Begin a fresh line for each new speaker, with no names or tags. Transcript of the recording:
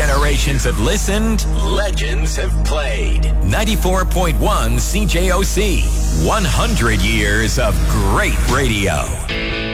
Generations have listened, legends have played. 94.1 CJOC, 100 years of great radio.